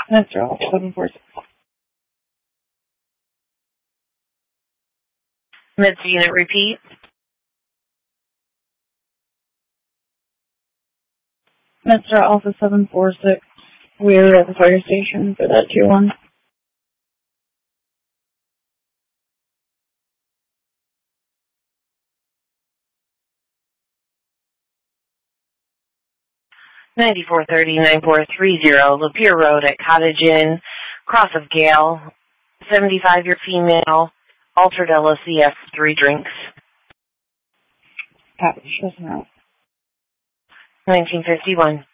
Mr. Alpha 746. Mid unit repeat. Mr. Alpha 746. We're at the fire station for that 2-1. (9430-9430) Lapeer Road at Cottage Inn, Cross of Gale, 75-year female, altered LOCF, 3 drinks. Copy, doesn't out. 1951.